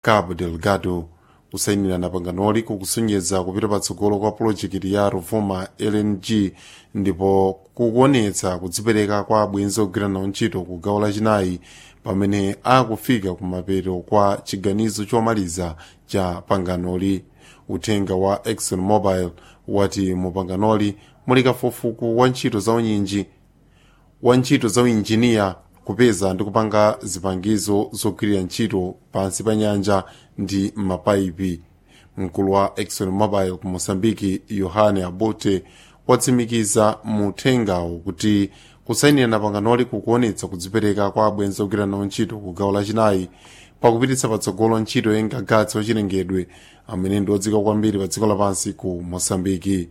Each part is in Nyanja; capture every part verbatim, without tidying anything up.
Cabo Delgado. Kusayinirana panganoli kukusonyeza kupita patsogolo kwa pulojekiti ya Rovuma L N G ndipo kukuonetsa kudzipereka kwa abwenzi ogwira nawo ntchito ku gawo lachinayi pamene akufika kumapeto kwa chiganizo chomaliza cha panganoli. Uthenga wa ExxonMobil wati mu panganoli muli kafukufuku wa ntchito za unyinji wa ntchito za uinjiniya kupeza ndi kupanga zipangizo zogwirira ntchito pansi pa nyanja ndi mapaipi. Mkulu wa ExxonMobil ku Mozambique Yohane Abote watsimikiza mu uthengawo kuti kusayinirana panganoli kukuonetsa kudzipereka kwa abwenzi ogwira nawo ntchito ku gawo lachinayi pakupititsa patsogolo ntchito yengagatsi wachilengedwe amene ndi odzika kwambiri pa dziko lapansi ku Mozambique.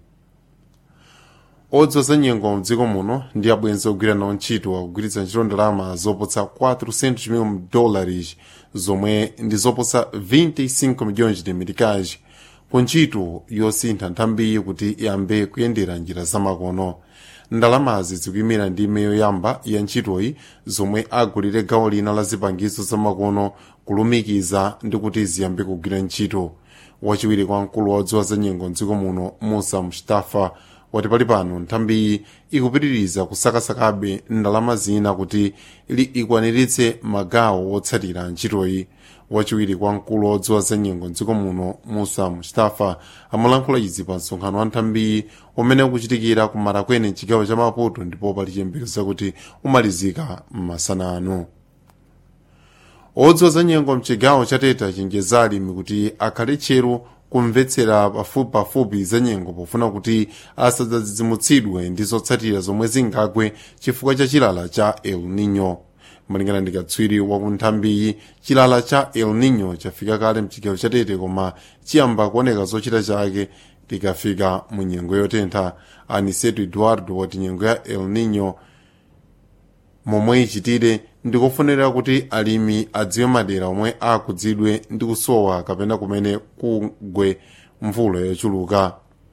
Odzoza nyengo mdziko muno ndi abwenzi ogwira nawo ntchito akugwiritsa ntchito ndalama zoposa quatrocentos mil dólares zomwe ndi zoposa vinte e cinco milhões de meticais ku ntchito yosintha nthambiyi kuti iyambe kuyendera njira zamakono. Ndalamazi zikuyimira ndi ime yoyamba ya ntchitoyi zomwe agulire gawo lina la zipangizo zamakono kulumikiza ndi kuti ziyambe kugwira ntchito. Wachiwiri kwa mkulu wa odzoza nyengo mdziko muno Musa Mustafa wati pali pano nthambiyi ikupitiriza kusakasakabe ndalama zina kuti ili ikwaniritse magawo wotsatira ntchitoyi. Wachiwiri kwa mkulu wodzoza nyengo mdziko muno Musa Mustafa amalankhula izi pa msonkhano wa nthambiyi umene ukuchitikira ku Marakwene chigawo cha Maputo ndipo pali chiyembekezo kuti umalizika m'masana ano. Odzoza nyengo mchigawo cha Tete chenjeza alimi kuti akhale tcheru kumvetsera pafupipafupi za nyengo pofuna kuti asadzadzimutsidwe ndi zotsatira zomwe zingagwe chifukwa cha chilala cha El Nino. Malingana ndi katswiri wa ku nthambiyi, chilala cha El Nino chafika kale mchigawo cha Tete koma chiyamba kuoneka zochita chake tikafika mu nyengo yotentha. Aniceto Eduardo wati nyengo ya El Nino momwe ichitire ndikufunira kuti alimi adziwe madera omwe akudzidwe ndi kusowa kapena kumene kugwe mvula yochuluka.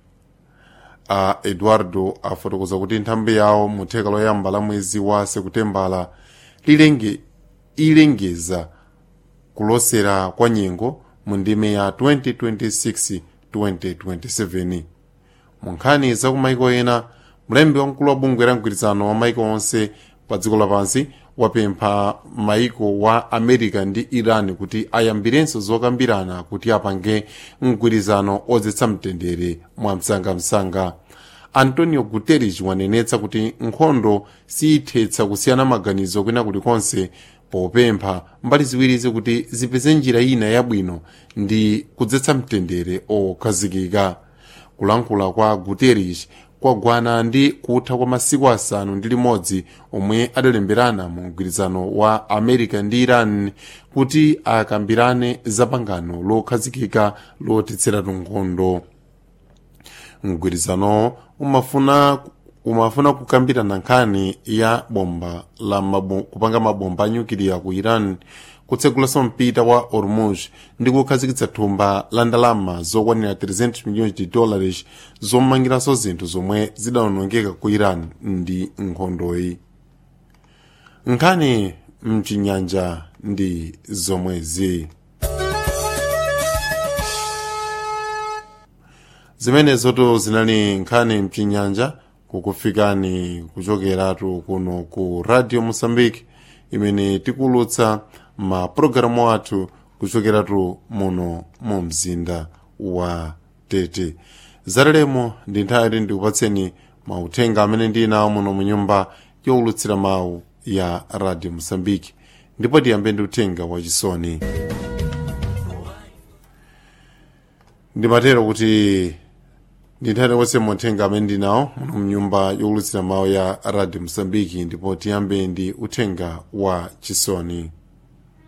A Eduardo afotokoza kuti nthambi yawo mu theka loyamba la mwezi wa Sekutembala lilenge ilengeza kulosera kwa nyengo mu ndime ya twenty twenty-six twenty twenty-seven. Mu nkhani za kumaiko ena, mlembi wamkulu wa bungwe la mgwirizano wa maiko onse pa dziko lapansi wapempha maiko wa America ndi Iran kuti ayambirenso zokambirana kuti apange mgwirizano odzetsa mtendere mwa msangamsanga. Antonio Guterres wanenetsa kuti nkhondo siyithetsa kusiyana maganizo kwina kulikonse popempha mbali ziwirizi kuti zipeze njira ina yabwino ndi kudzetsa mtendere okhazikika. Kulankhula kwa Guterres kwagwana ndi kutha kwa masiku asanu ndi limodzi omwe adalemberana mu mgwirizano wa America ndi Iran kuti akambirane zapangano lokhazikika lotetsera nkhondo. Mgwirizano umafuna umafuna kukambirana nkhani ya bomba la mabo, kupanga mabomba anyukiliya ku Iran, kutsegulanso mpita wa Hormuz ndi kukhazikitsa thumba la ndalama zokwanira trezentos milhões de dólares zomangiranso zinthu zomwe zidawonongeka ku Iran ndi nkhondoyi. Nkhani mchinyanja ndi zomwezi. Zimenezoto zinali nkhani mchinyanja kukufikani kuchokeratu kuno ku Radio Mozambique imene tikulutsa ma programu athu kuchokeratu muno mu mzinda wa Tete. Zalelemo ndi nthawi ndikupatseni mauthenga amene ndinawo muno mu nyumba yowulutsira mawu ya Radio Mozambique, ndipo tiyambe ndi uthenga wachisoni. Ndimatero kuti ndithathe wose muthenga amene ndinawo muno mu nyumba yowulutsira mawu ya Radio Mozambique, ndipo tiyambe ndi uthenga wa chisoni.